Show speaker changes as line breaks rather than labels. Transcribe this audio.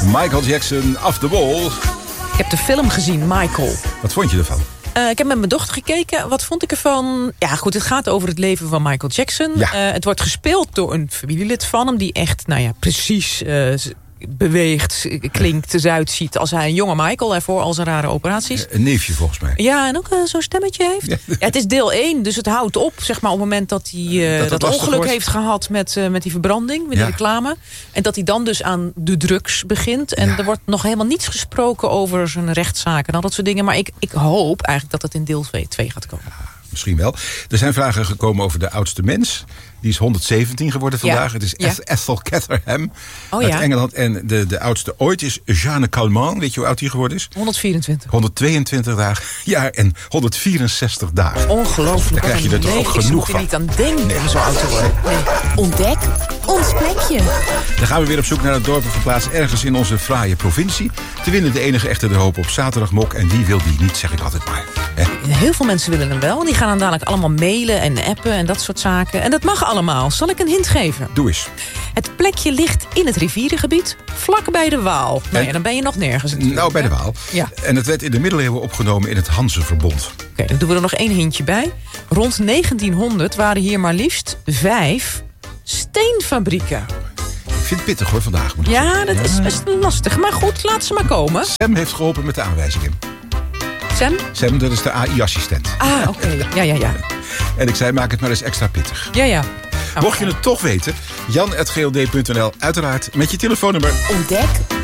Michael Jackson, Off the Wall.
Ik heb de film gezien, Michael.
Wat vond je ervan?
Ik heb met mijn dochter gekeken. Wat vond ik ervan? Ja, goed, het gaat over het leven van Michael Jackson.
Ja.
Het wordt gespeeld door een familielid van hem... die echt, precies beweegt, klinkt, eruit ziet... als hij een jonge Michael ervoor al zijn rare operaties.
Een neefje volgens mij.
Ja, en ook zo'n stemmetje heeft. Ja, het is deel 1, dus het houdt op, zeg maar, op het moment dat hij dat ongeluk heeft gehad met die verbranding, met die reclame. En dat hij dan dus aan de drugs begint. En er wordt nog helemaal niets gesproken over zijn rechtszaken en al dat soort dingen. Maar ik hoop eigenlijk dat het in deel 2 gaat komen.
Ja, misschien wel. Er zijn vragen gekomen over de oudste mens. Die is 117 geworden vandaag. Het is Ethel Catherham uit Engeland. En de oudste ooit is Jeanne Calment. Weet je hoe oud die geworden is?
124.
122 jaar en 164 dagen.
Ongelooflijk.
Daar krijg je er toch ook genoeg van.
Ik moet er niet aan denken om zo oud te worden. Nee.
Ontdek ons plekje.
Dan gaan we weer op zoek naar het dorp of plaats ergens in onze fraaie provincie. Te winnen de enige echte de hoop op zaterdagmok. En wie wil die niet, zeg ik altijd maar.
Heel veel mensen willen hem wel. Die gaan dan dadelijk allemaal mailen en appen en dat soort zaken. En dat mag allemaal. Zal ik een hint geven?
Doe eens.
Het plekje ligt in het rivierengebied, vlak bij de Waal. Dan ben je nog nergens natuurlijk.
Nou, bij de Waal.
Ja.
En het werd in de middeleeuwen opgenomen in het Hanzeverbond.
Oké, dan doen we er nog 1 hintje bij. Rond 1900 waren hier maar liefst 5 steenfabrieken.
Ik vind het pittig hoor, vandaag. Moet ik zeggen.
Dat is best lastig. Maar goed, laat ze maar komen.
Sam heeft geholpen met de aanwijzingen. Sam, dat is de AI-assistent.
Oké. Ja.
En ik zei, maak het maar eens extra pittig.
Ja.
Mocht je het toch weten, jan@gld.nl, uiteraard met je telefoonnummer.
Ontdek